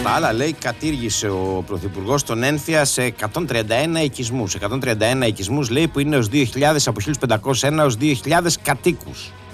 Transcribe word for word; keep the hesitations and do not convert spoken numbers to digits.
Στα άλλα, λέει, κατήργησε ο Πρωθυπουργός τον ένφια σε εκατόν τριάντα ένα οικισμούς. εκατόν τριάντα ένα οικισμούς, λέει, που είναι έως δύο χιλιάδες, από χίλια πεντακόσια ένα έως δύο χιλιάδες κατοίκους.